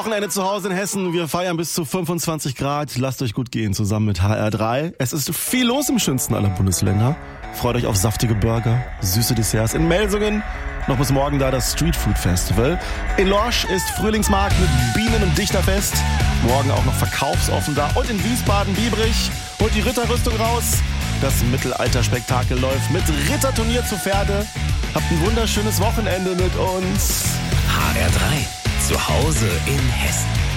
Wochenende zu Hause in Hessen. Wir feiern bis zu 25 Grad. Lasst euch gut gehen, zusammen mit HR3. Es ist viel los im schönsten aller Bundesländer. Freut euch auf saftige Burger, süße Desserts. In Melsungen noch bis morgen da das Street Food Festival. In Lorsch ist Frühlingsmarkt mit Bienen- und Dichterfest. Morgen auch noch verkaufsoffen da. Und in Wiesbaden-Biebrich holt die Ritterrüstung raus. Das Mittelalterspektakel läuft mit Ritterturnier zu Pferde. Habt ein wunderschönes Wochenende mit uns. HR3, zu Hause in Hessen.